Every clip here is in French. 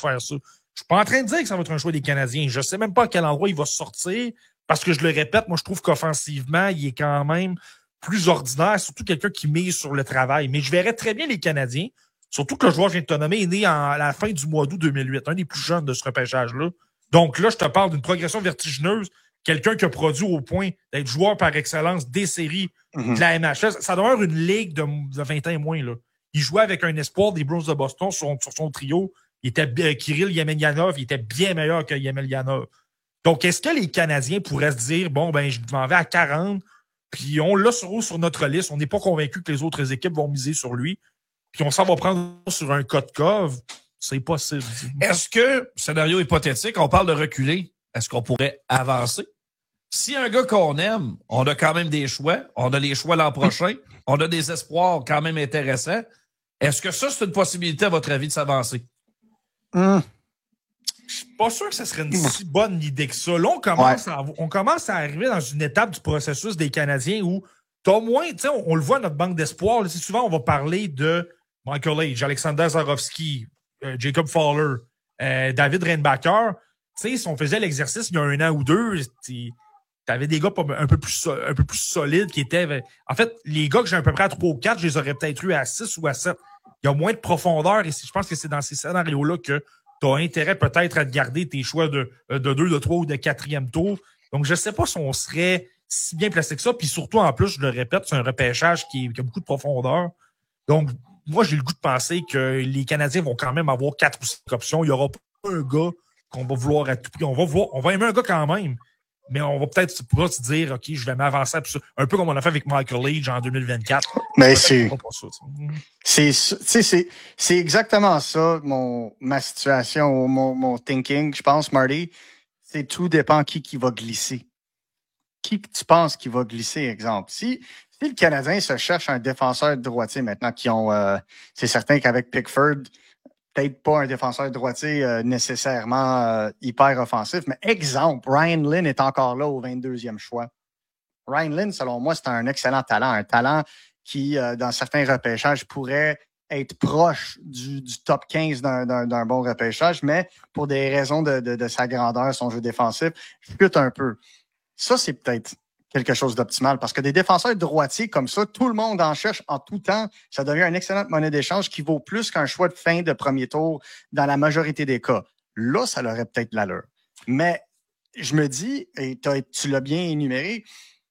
faire ça. Je suis pas en train de dire que ça va être un choix des Canadiens. Je sais même pas à quel endroit il va sortir, parce que je le répète, moi, je trouve qu'offensivement, il est quand même plus ordinaire, surtout quelqu'un qui mise sur le travail. Mais je verrais très bien les Canadiens, surtout que le joueur que je viens de te nommer est né à la fin du mois d'août 2008, un des plus jeunes de ce repêchage-là. Donc là, je te parle d'une progression vertigineuse, quelqu'un qui a produit au point d'être joueur par excellence des séries de la MHS. Ça demeure une ligue de 20 ans et moins, là. Il jouait avec un espoir des Bruins de Boston sur son trio. Il était Kirill Yemelyanov, il était bien meilleur que Yemelyanov. Donc, est-ce que les Canadiens pourraient se dire, bon, ben, je m'en vais à 40, puis on l'a sur notre liste, on n'est pas convaincu que les autres équipes vont miser sur lui, puis on s'en va prendre sur un cas de cove? C'est possible. Est-ce que, scénario hypothétique, on parle de reculer, est-ce qu'on pourrait avancer? Si un gars qu'on aime, on a quand même des choix, on a les choix l'an prochain, on a des espoirs quand même intéressants, est-ce que ça, c'est une possibilité, à votre avis, de s'avancer? Je suis pas sûr que ce serait une si bonne idée que ça. Là, on commence à arriver dans une étape du processus des Canadiens où t'as au moins, tu sais, on le voit dans notre banque d'espoir, souvent on va parler de Michael Age, Alexander Zarovski, Jacob Fowler, David Reinbacher. Tu sais, si on faisait l'exercice il y a 1 an ou 2, t'avais des gars un peu plus solides qui étaient... En fait, les gars que j'ai à peu près à 3 ou 4, je les aurais peut-être eu à 6 ou à 7. Il y a moins de profondeur et je pense que c'est dans ces scénarios-là que tu as intérêt peut-être à te garder tes choix de 2, de 3 ou de 4e tour. Donc, je sais pas si on serait si bien placé que ça. Puis surtout, en plus, je le répète, c'est un repêchage qui a beaucoup de profondeur. Donc, moi, j'ai le goût de penser que les Canadiens vont quand même avoir 4 ou 5 options. Il n'y aura pas un gars qu'on va vouloir à tout prix. On va aimer un gars quand même, mais on va peut-être pas se dire, OK, je vais m'avancer un peu comme on a fait avec Michael Age en 2024. Mais c'est exactement ça, ma situation, mon thinking, je pense, Marty. C'est tout dépend qui va glisser. Qui tu penses qui va glisser, exemple? Si le Canadien se cherche un défenseur droitier maintenant c'est certain qu'avec Pickford, peut-être pas un défenseur droitier nécessairement hyper offensif, mais exemple, Ryan Lynn est encore là au 22e choix. Ryan Lynn, selon moi, c'est un excellent talent. Un talent qui, dans certains repêchages, pourrait être proche du top 15 d'un bon repêchage, mais pour des raisons de sa grandeur, son jeu défensif, chute un peu. Ça, c'est peut-être quelque chose d'optimal parce que des défenseurs droitiers comme ça, tout le monde en cherche en tout temps. Ça devient une excellente monnaie d'échange qui vaut plus qu'un choix de fin de premier tour dans la majorité des cas. Là, ça aurait peut-être l'allure. Mais je me dis, et tu l'as bien énuméré,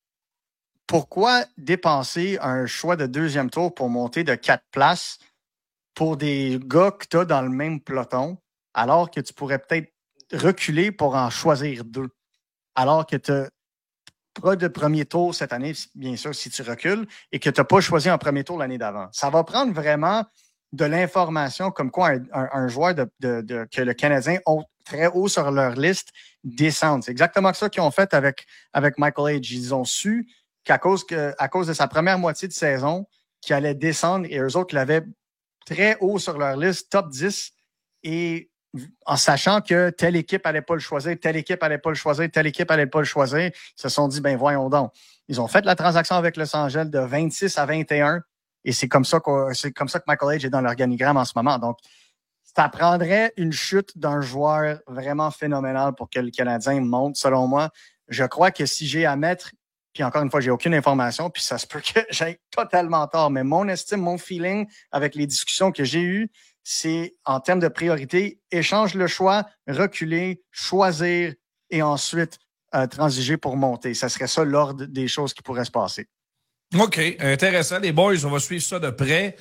pourquoi dépenser un choix de 2e tour pour monter de 4 places pour des gars que tu as dans le même peloton, alors que tu pourrais peut-être reculer pour en choisir 2, alors que tu n'as pas de premier tour cette année, bien sûr, si tu recules, et que tu n'as pas choisi un premier tour l'année d'avant. Ça va prendre vraiment de l'information comme quoi un joueur que le Canadien a très haut sur leur liste descende. C'est exactement ça qu'ils ont fait avec Michael Age. Ils ont su qu'à cause de sa première moitié de saison, qu'il allait descendre et eux autres l'avaient très haut sur leur liste, top 10, et en sachant que telle équipe n'allait pas le choisir, telle équipe n'allait pas le choisir, telle équipe n'allait pas le choisir, ils se sont dit, ben voyons donc. Ils ont fait la transaction avec Los Angeles de 26 à 21 et c'est comme ça que Michael Age est dans l'organigramme en ce moment. Donc, ça prendrait une chute d'un joueur vraiment phénoménal pour que le Canadien monte, selon moi. Je crois que si j'ai à mettre, puis encore une fois, j'ai aucune information, puis ça se peut que j'aille totalement tort, mais mon estime, mon feeling avec les discussions que j'ai eues, c'est en termes de priorité, échange le choix, reculer, choisir et ensuite transiger pour monter. Ça serait ça l'ordre des choses qui pourraient se passer. OK, intéressant. Les boys, on va suivre ça de près.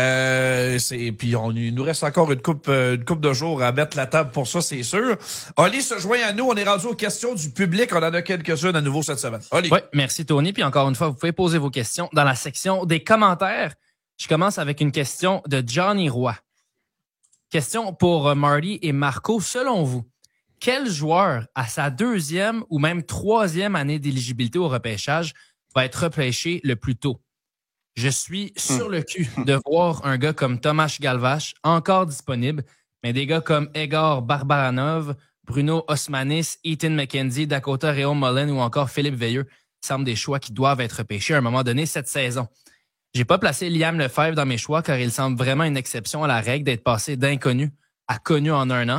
Puis il nous reste encore une coupe de jours à mettre la table pour ça, c'est sûr. Oli se joint à nous. On est rendu aux questions du public. On en a quelques-unes à nouveau cette semaine. Oli. Oui, merci Tony. Puis encore une fois, vous pouvez poser vos questions dans la section des commentaires. Je commence avec une question de Johnny Roy. Question pour Marty et Marco. Selon vous, quel joueur à sa 2e ou même 3e année d'éligibilité au repêchage va être repêché le plus tôt? Je suis sur le cul de voir un gars comme Tomáš Galvás encore disponible, mais des gars comme Egor Barbaranov, Bruno Osmanis, Ethan McKenzie, Dakota Rayon-Mullen ou encore Philippe Veilleux semblent des choix qui doivent être repêchés à un moment donné cette saison. J'ai pas placé Liam Lefebvre dans mes choix car il semble vraiment une exception à la règle d'être passé d'inconnu à connu en 1 an.